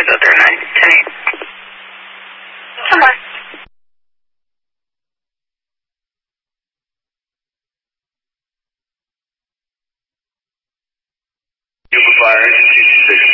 cars out there 9, 10, 8. Come on. Fire,